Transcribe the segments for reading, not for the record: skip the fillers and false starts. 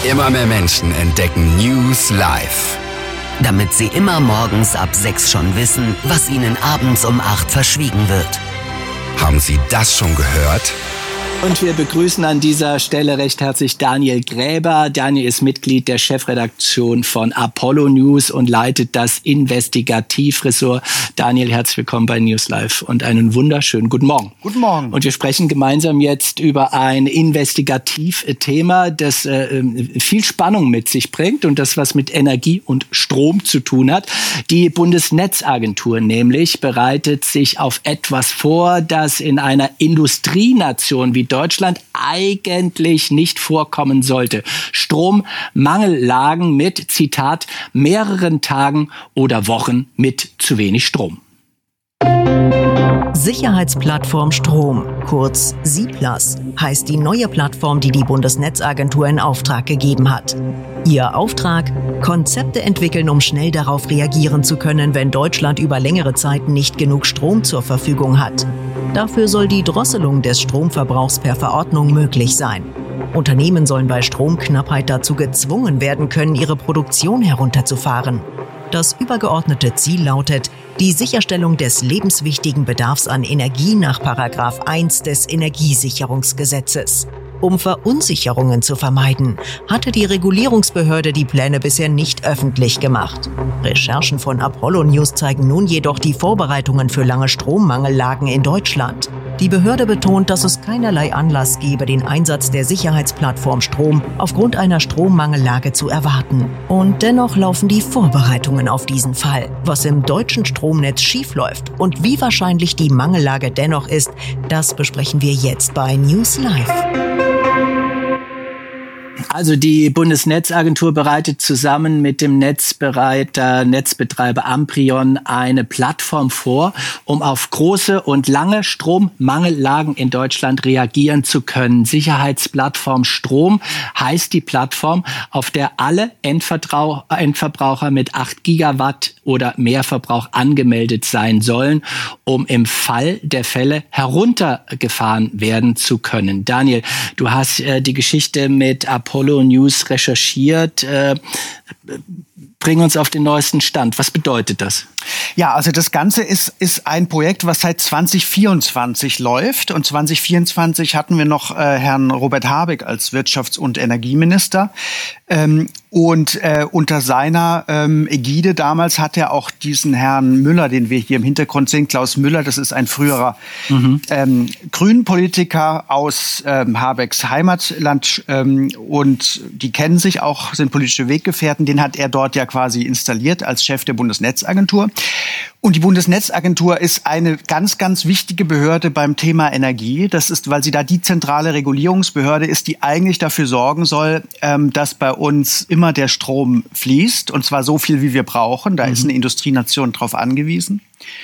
Immer mehr Menschen entdecken News Live. Damit sie immer morgens ab 6 schon wissen, was ihnen abends um 8 verschwiegen wird. Haben Sie das schon gehört? Und wir begrüßen an dieser Stelle recht herzlich Daniel Gräber. Daniel ist Mitglied der Chefredaktion von Apollo News und leitet das Investigativressort. Daniel, herzlich willkommen bei News Live und einen wunderschönen guten Morgen. Guten Morgen. Und wir sprechen gemeinsam jetzt über ein Investigativthema, das viel Spannung mit sich bringt und das was mit Energie und Strom zu tun hat. Die Bundesnetzagentur nämlich bereitet sich auf etwas vor, das in einer Industrienation wie Deutschland eigentlich nicht vorkommen sollte. Strommangellagen mit, Zitat, mehreren Tagen oder Wochen mit zu wenig Strom. Sicherheitsplattform Strom, kurz SIPLAS, heißt die neue Plattform, die die Bundesnetzagentur in Auftrag gegeben hat. Ihr Auftrag? Konzepte entwickeln, um schnell darauf reagieren zu können, wenn Deutschland über längere Zeit nicht genug Strom zur Verfügung hat. Dafür soll die Drosselung des Stromverbrauchs per Verordnung möglich sein. Unternehmen sollen bei Stromknappheit dazu gezwungen werden können, ihre Produktion herunterzufahren. Das übergeordnete Ziel lautet die Sicherstellung des lebenswichtigen Bedarfs an Energie nach § 1 des Energiesicherungsgesetzes. Um Verunsicherungen zu vermeiden, hatte die Regulierungsbehörde die Pläne bisher nicht öffentlich gemacht. Recherchen von Apollo News zeigen nun jedoch die Vorbereitungen für lange Strommangellagen in Deutschland. Die Behörde betont, dass es keinerlei Anlass gebe, den Einsatz der Sicherheitsplattform Strom aufgrund einer Strommangellage zu erwarten. Und dennoch laufen die Vorbereitungen auf diesen Fall. Was im deutschen Stromnetz schiefläuft und wie wahrscheinlich die Mangellage dennoch ist, das besprechen wir jetzt bei News Live. Also die Bundesnetzagentur bereitet zusammen mit dem Netzbetreiber Amprion eine Plattform vor, um auf große und lange Strommangellagen in Deutschland reagieren zu können. Sicherheitsplattform Strom heißt die Plattform, auf der alle Endverbraucher mit 8 Gigawatt oder mehr Verbrauch angemeldet sein sollen, um im Fall der Fälle heruntergefahren werden zu können. Daniel, du hast die Geschichte mit Apollo News recherchiert. Bring uns auf den neuesten Stand. Was bedeutet das? Ja, also das Ganze ist ein Projekt, was seit 2024 läuft. Und 2024 hatten wir noch Herrn Robert Habeck als Wirtschafts- und Energieminister. Unter seiner Ägide damals hat er auch diesen Herrn Müller, den wir hier im Hintergrund sehen, Klaus Müller, das ist ein früherer Grünen-Politiker aus Habecks Heimatland und die kennen sich auch, sind politische Weggefährten. Den hat er dort ja quasi installiert als Chef der Bundesnetzagentur. Und die Bundesnetzagentur ist eine ganz, ganz wichtige Behörde beim Thema Energie. Das ist, weil sie da die zentrale Regulierungsbehörde ist, die eigentlich dafür sorgen soll, dass bei uns immer der Strom fließt. Und zwar so viel, wie wir brauchen. Da ist eine Industrienation drauf angewiesen.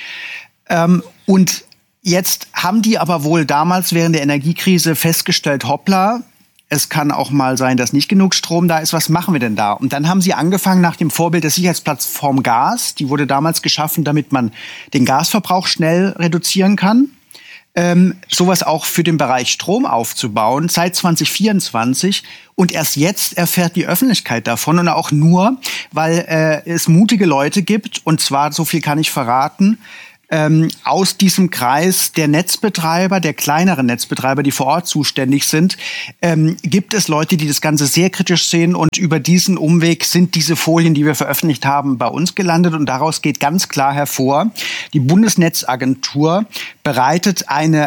Und jetzt haben die aber wohl damals während der Energiekrise festgestellt, hoppla, es kann auch mal sein, dass nicht genug Strom da ist. Was machen wir denn da? Und dann haben sie angefangen nach dem Vorbild der Sicherheitsplattform Gas. Die wurde damals geschaffen, damit man den Gasverbrauch schnell reduzieren kann. Sowas auch für den Bereich Strom aufzubauen, seit 2024. Und erst jetzt erfährt die Öffentlichkeit davon. Und auch nur, weil es mutige Leute gibt. Und zwar, so viel kann ich verraten, aus diesem Kreis der Netzbetreiber, der kleineren Netzbetreiber, die vor Ort zuständig sind, gibt es Leute, die das Ganze sehr kritisch sehen und über diesen Umweg sind diese Folien, die wir veröffentlicht haben, bei uns gelandet und daraus geht ganz klar hervor, die Bundesnetzagentur bereitet eine